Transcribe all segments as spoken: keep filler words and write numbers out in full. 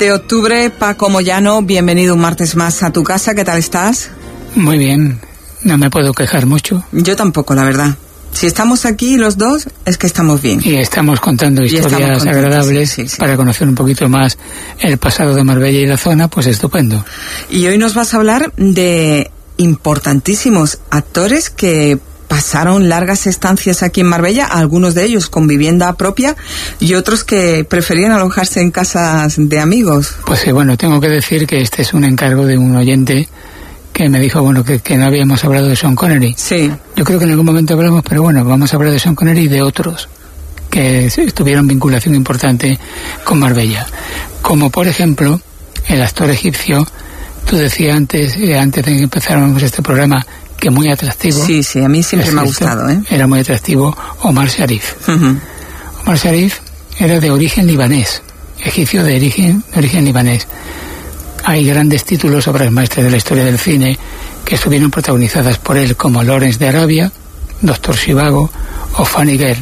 de octubre. Paco Moyano, bienvenido un martes más a tu casa. ¿Qué tal estás? Muy bien, no me puedo quejar mucho. Yo tampoco, la verdad. Si estamos aquí los dos, es que estamos bien. Y estamos contando historias estamos agradables sí, sí, sí. para conocer un poquito más el pasado de Marbella y la zona, pues estupendo. Y hoy nos vas a hablar de importantísimos actores que pasaron largas estancias aquí en Marbella, algunos de ellos con vivienda propia y otros que preferían alojarse en casas de amigos. Pues sí, bueno, tengo que decir que este es un encargo de un oyente que me dijo, bueno, que, que no habíamos hablado de Sean Connery. Sí. Yo creo que en algún momento hablamos, pero bueno, vamos a hablar de Sean Connery y de otros que tuvieron vinculación importante con Marbella. Como por ejemplo, el actor egipcio, tú decías antes, eh, antes de que empezáramos este programa, que muy atractivo. Sí, sí, a mí siempre me ha gustado, ¿eh? Era muy atractivo Omar Sharif. Uh-huh. Omar Sharif era de origen libanés, egipcio de origen, de origen libanés. Hay grandes títulos, obras maestras de la historia del cine, que estuvieron protagonizadas por él, como Lawrence de Arabia, Doctor Zhivago o Funny Girl.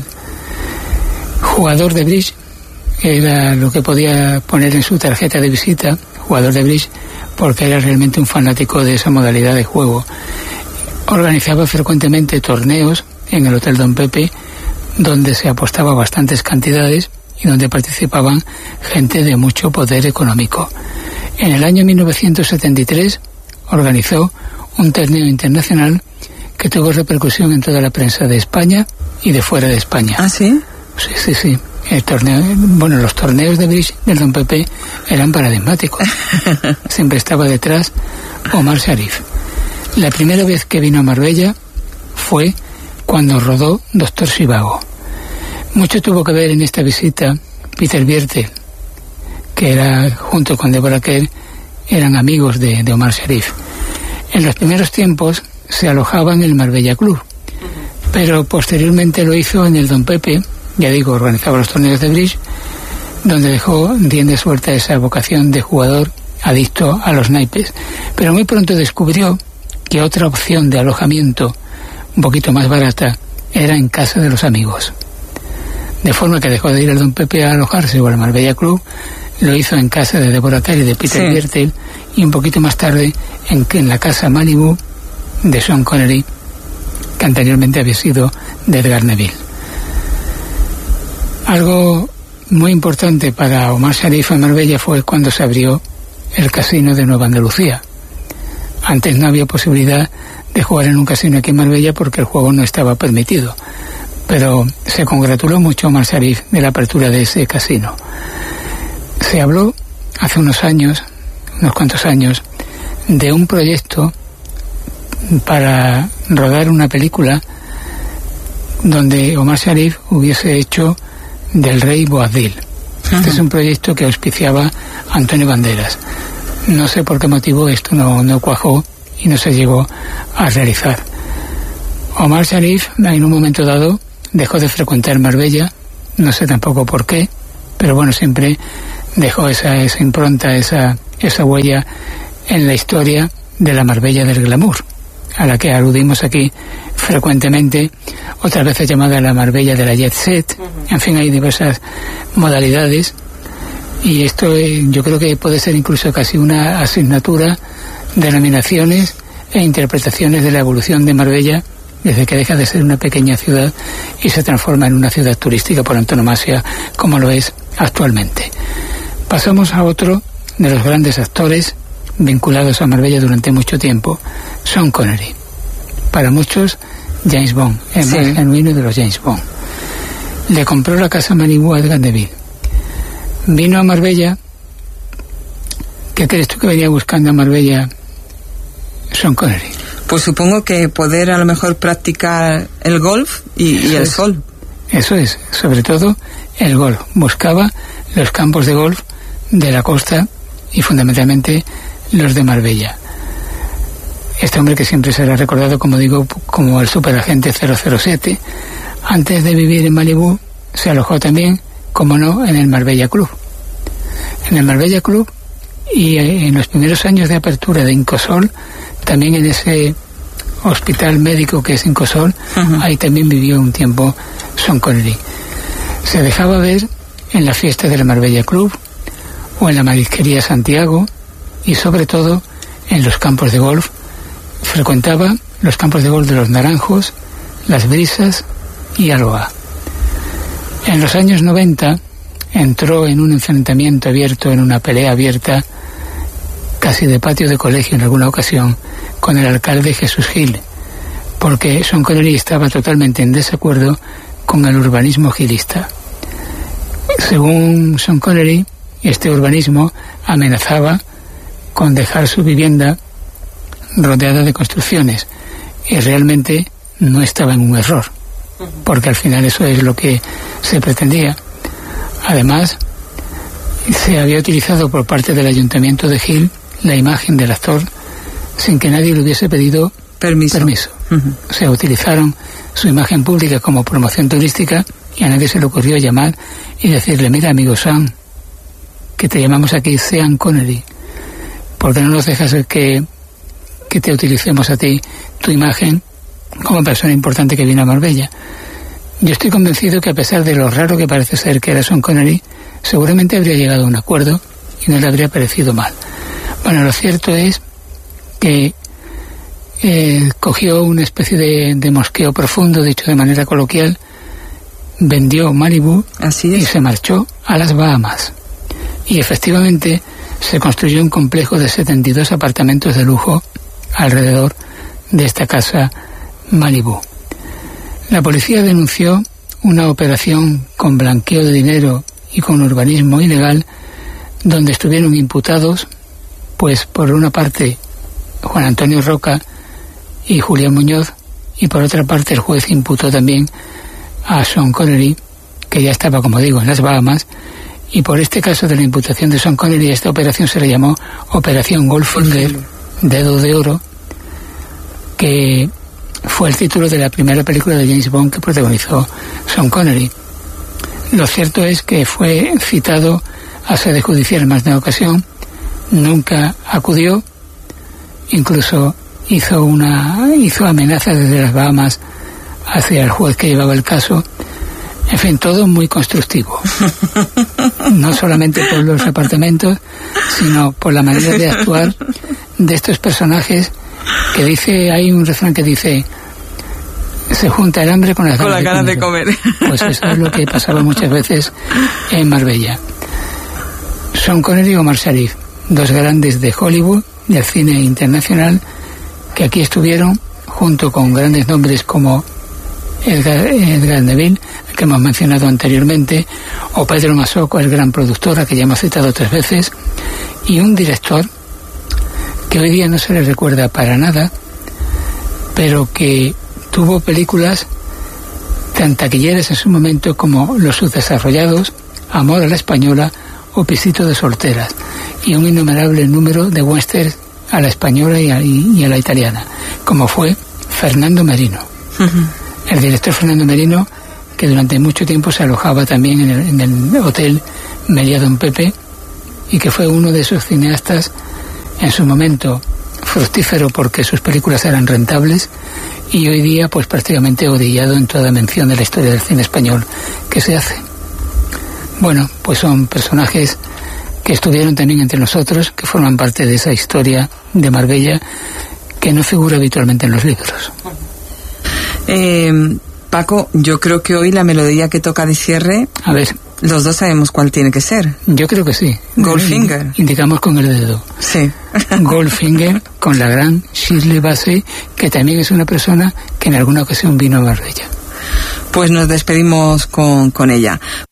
Jugador de bridge, era lo que podía poner en su tarjeta de visita, jugador de bridge, porque era realmente un fanático de esa modalidad de juego. Organizaba frecuentemente torneos en el Hotel Don Pepe, donde se apostaba bastantes cantidades y donde participaban gente de mucho poder económico. En el año mil novecientos setenta y tres organizó un torneo internacional que tuvo repercusión en toda la prensa de España y de fuera de España. ¿Ah, sí? Sí, sí, sí. El torneo, bueno, los torneos de bridge del Don Pepe eran paradigmáticos. Siempre estaba detrás Omar Sharif. La primera vez que vino a Marbella fue cuando rodó Doctor Zhivago. Mucho tuvo que ver en esta visita Peter Biertel, que era, junto con Deborah Kerr, eran amigos de, de Omar Sharif. En los primeros tiempos se alojaba en el Marbella Club, pero posteriormente lo hizo en el Don Pepe, ya digo, organizaba los torneos de bridge, donde dejó rienda suelta esa vocación de jugador adicto a los naipes. Pero muy pronto descubrió que otra opción de alojamiento, un poquito más barata, era en casa de los amigos. De forma que dejó de ir al Don Pepe a alojarse o al Marbella Club, lo hizo en casa de Deborah Kerr y de Peter sí. Biertel, y un poquito más tarde en, en la casa Malibu de Sean Connery, que anteriormente había sido de Edgar Neville. Algo muy importante para Omar Sharif en Marbella fue cuando se abrió el casino de Nueva Andalucía. Antes no había posibilidad de jugar en un casino aquí en Marbella porque el juego no estaba permitido, pero se congratuló mucho Omar Sharif de la apertura de ese casino. Se habló hace unos años, unos cuantos años, de un proyecto para rodar una película donde Omar Sharif hubiese hecho del rey Boabdil. Uh-huh. Este es un proyecto que auspiciaba Antonio Banderas. No sé por qué motivo esto no, no cuajó y no se llegó a realizar. Omar Sharif, en un momento dado, dejó de frecuentar Marbella, no sé tampoco por qué, pero bueno, siempre dejó esa, esa impronta, esa, esa huella en la historia de la Marbella del glamour, a la que aludimos aquí frecuentemente, otras veces llamada la Marbella de la jet set. Uh-huh. En fin, hay diversas modalidades y esto eh, yo creo que puede ser incluso casi una asignatura de nominaciones e interpretaciones de la evolución de Marbella desde que deja de ser una pequeña ciudad y se transforma en una ciudad turística por antonomasia como lo es actualmente. Pasamos a otro de los grandes actores vinculados a Marbella durante mucho tiempo, Sean Connery. Para muchos, James Bond, el sí. más genuino de los James Bond. Le compró la casa Malibu a Edgar Neville. Vino a Marbella. ¿Qué crees tú que venía buscando a Marbella Sean Connery? Pues supongo que poder a lo mejor practicar el golf y, y el es, sol. Eso es, sobre todo el golf. Buscaba los campos de golf de la costa y fundamentalmente los de Marbella. Este hombre que siempre será recordado, como digo, como el superagente cero cero siete, antes de vivir en Malibu, se alojó también, como no, en el Marbella Club. En el Marbella Club y en los primeros años de apertura de Incosol, también en ese hospital médico que es Incosol, uh-huh. ahí también vivió un tiempo Sean Connery. Se dejaba ver en la fiesta del Marbella Club o en la Marisquería Santiago, y sobre todo en los campos de golf. Frecuentaba los campos de golf de Los Naranjos, Las Brisas y Alba. En los años noventa entró en un enfrentamiento abierto, en una pelea abierta, casi de patio de colegio en alguna ocasión, con el alcalde Jesús Gil, porque Sean Connery estaba totalmente en desacuerdo con el urbanismo gilista. Según Sean Connery, este urbanismo amenazaba con dejar su vivienda rodeada de construcciones, y realmente no estaba en un error, porque al final eso es lo que se pretendía. Además, se había utilizado por parte del Ayuntamiento de Gil la imagen del actor sin que nadie le hubiese pedido permiso. permiso. Uh-huh. O sea, utilizaron su imagen pública como promoción turística y a nadie se le ocurrió llamar y decirle: mira, amigo Sean, que te llamamos aquí Sean Connery, ¿por qué no nos dejas que, que te utilicemos a ti, tu imagen, como persona importante que viene a Marbella? Yo estoy convencido que, a pesar de lo raro que parece ser que era Sean Connery, seguramente habría llegado a un acuerdo y no le habría parecido mal. Bueno, lo cierto es que eh, cogió una especie de, de mosqueo profundo, dicho de manera coloquial, vendió Malibu y se marchó a las Bahamas. Y efectivamente se construyó un complejo de setenta y dos apartamentos de lujo alrededor de esta casa Malibu. La policía denunció una operación con blanqueo de dinero y con urbanismo ilegal, donde estuvieron imputados, pues por una parte Juan Antonio Roca y Julián Muñoz, y por otra parte el juez imputó también a Sean Connery, que ya estaba, como digo, en las Bahamas, y por este caso de la imputación de Sean Connery, esta operación se le llamó Operación Goldfinger, Dedo de Oro, que fue el título de la primera película de James Bond que protagonizó Sean Connery. Lo cierto es que fue citado a sede judicial más de una ocasión, nunca acudió, incluso hizo una hizo amenazas desde las Bahamas hacia el juez que llevaba el caso. En fin, todo muy constructivo. No solamente por los apartamentos, sino por la manera de actuar de estos personajes, que dice, hay un refrán que dice: se junta el hambre con las ganas, con las ganas de, comer. de comer. Pues eso es lo que pasaba muchas veces en Marbella. Sean Connery y Omar Sharif, dos grandes de Hollywood, del cine internacional, que aquí estuvieron junto con grandes nombres como Edgar, Edgar Neville, que hemos mencionado anteriormente, o Pedro Masoko, el gran productor, a que ya hemos citado tres veces, y un director que hoy día no se le recuerda para nada, pero que tuvo películas tan taquilleras en su momento como Los Subdesarrollados, Amor a la Española o Pisito de Solteras, y un innumerable número de westerns a la española y a, y a la italiana, como fue Fernando Merino. Uh-huh. El director Fernando Merino, que durante mucho tiempo se alojaba también en el, en el hotel Meliá Don Pepe, y que fue uno de esos cineastas en su momento fructífero porque sus películas eran rentables, y hoy día pues prácticamente odillado en toda mención de la historia del cine español que se hace. Bueno, pues son personajes que estuvieron también entre nosotros, que forman parte de esa historia de Marbella que no figura habitualmente en los libros. Eh, Paco, yo creo que hoy la melodía que toca de cierre, a ver, los dos sabemos cuál tiene que ser. Yo creo que sí. Goldfinger. Indicamos con el dedo. Sí. Goldfinger, con la gran Shirley Bassey, que también es una persona que en alguna ocasión vino a Marbella. Pues nos despedimos con, con ella.